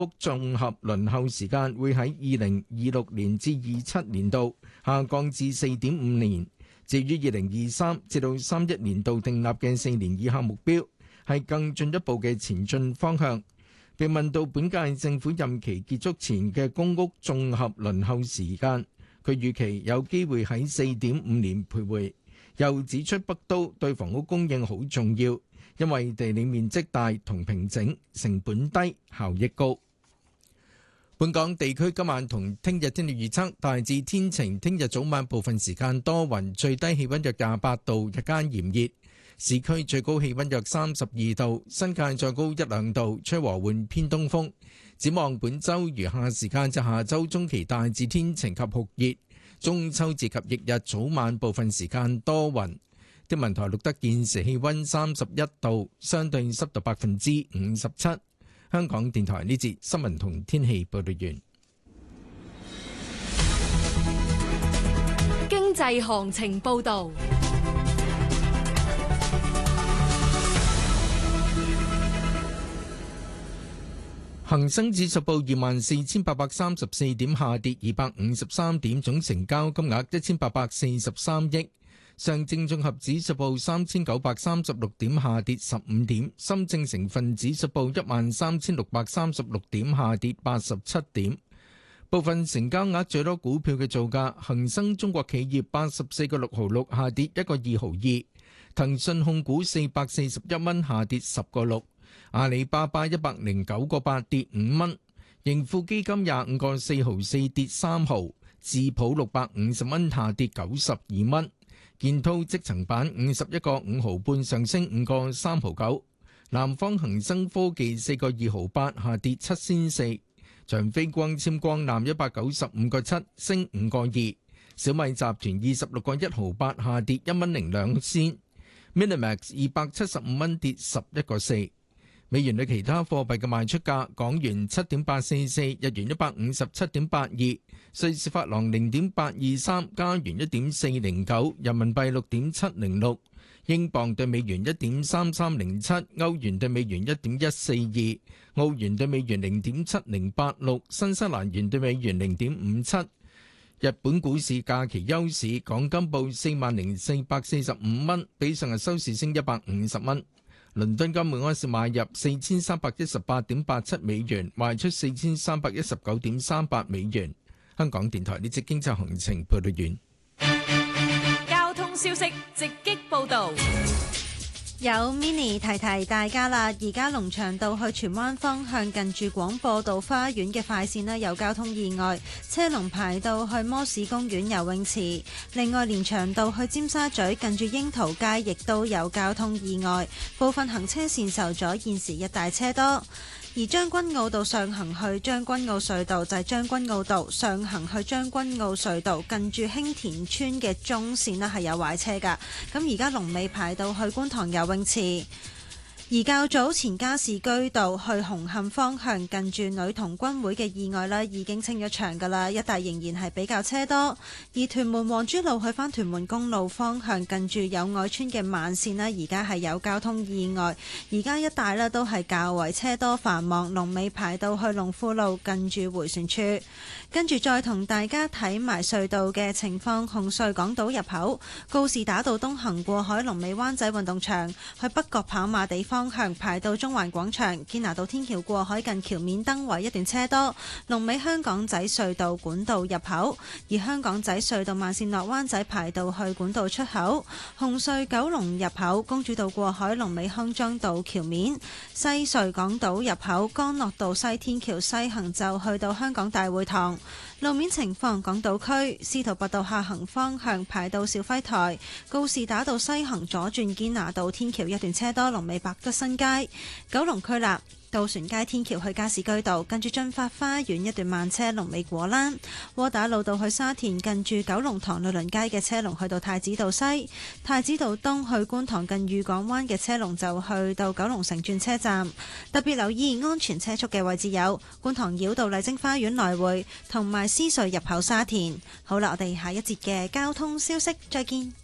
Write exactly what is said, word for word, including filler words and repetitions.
綜合輪候時間會喺二零二六年至二七年度下降至四點五年。至於二零二三至到三一年度訂立嘅四年以下目標，係更進一步嘅前進方向。被問到本屆政府任期結束前嘅公屋綜合輪候時間，佢預期有機會喺四點五年徘徊。又指出北都對房屋供應好重要，因為地理面積大同平整，成本低，效益高。本港地區今晚同聽日天氣預測大致天晴，聽日早晚部分時間多雲，最低氣溫約廿八度，日間炎熱，市區最高氣溫約三十二度，新界再高一兩度，吹和緩偏東風。展望本週餘下時間至下週中期大致天晴及酷熱，中秋節及翌日早晚部分時間多雲。天文台錄得現時氣溫三十一度，相對濕度百分之五十七。香港電台呢節新聞同天氣報道完。 經濟行情報道。 恒生指數報二萬四千八百三十四點，下跌二百五十三點，總成交金額一千八百四十三億。上證綜合指數報三千九百三十六點，下跌十五點。深證成分指數報一萬三千六百三十六點，下跌八十七點。部分成交額最多股票嘅造價：恒生中國企業八十四個六毫六，下跌一個二毫二；騰訊控股四百四十一蚊，下跌十個六；阿里巴巴一百零九個八，跌五蚊；盈富基金廿五個四毫四，跌三毫；智普六百五十蚊，下跌九十二蚊。建滔積層板五十一個五毫半，上升五個三毫九。南方恒生科技四個二毫八，下跌七仙四。長飛光纖光纜一百九十五個七，升五個二。小米集團二十六個一毫八，下跌一蚊零兩仙。Minimax 二百七十五蚊，跌十一個四。美元對其他貨幣嘅賣出價：港元七點八四四，日元一百五十七點八二，瑞士法郎零點八二三，加元一點四零九，人民幣六點七零六，英鎊對美元一點三三零七，歐元對美元一點一四二，澳元對美元零點七零八六，新西蘭元對美元零點五七。日本股市假期休市，港金報四萬零四百四十五蚊，比上日收市升一百五十蚊。倫敦金每盎司買入四千三百一十八點八七美元，賣出四千三百一十九點三八美元。香港電台呢節經濟行情報道完。 交通消息直擊報道。 有 mini 提提大家啦，而家龍翔道去荃灣方向近住廣播道花園嘅快線呢，有交通意外，車龍排到去摩士公園游泳池。另外連翔道去尖沙咀近住櫻桃街亦都有交通意外，部分行車線受阻，現時一大車多。而將軍澳道上行去將軍澳隧道就係將軍澳道上行去將軍澳隧道近住興田村嘅中線呢係有壞車㗎，咁而家龍尾排到去觀塘游泳池。而較早前加士居道去紅磡方向近住女童軍會嘅意外呢已經清咗場㗎啦，一帶仍然係比較車多。而屯門皇珠路去返屯門公路方向近住友愛村嘅慢線呢而家係有交通意外，而家一帶呢都係較為車多繁忙，龍尾排到去龍富路近住迴旋處。跟住再同大家睇埋隧道嘅情況，紅隧港島入口告士打道東行過海，龍尾灣仔運動場去北角跑馬地方向排到中環廣場，堅拿道天橋過海近橋面燈位一段車多，龍尾香港仔隧道管道入口。而香港仔隧道慢線落灣仔排到去管道出口。紅隧九龍入口公主道過海，龍尾康莊道橋面。西隧港島入口干諾道西天橋西行就去到香港大會堂。路面情況，港島區司徒拔道下行方向排到肇輝台，告士打道西行左轉堅拿道天橋一段車多，龍尾百德新街。九龍區立渡船街天橋去加士居道近住駿發花園一段慢車，龍尾果欄。窩打老道去沙田近住九龍塘律倫街嘅車龍去到太子道西。太子道東去觀塘近裕港灣嘅車龍就去到九龍城轉車站。特別留意安全車速嘅位置有觀塘繞道麗晶花園來回同埋獅隧入口沙田。好啦，我哋下一節嘅交通消息再見。